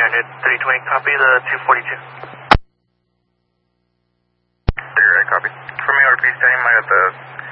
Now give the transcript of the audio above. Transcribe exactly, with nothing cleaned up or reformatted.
unit three twenty, copy the two forty-two. You're right, copy. For me, R P standing by at the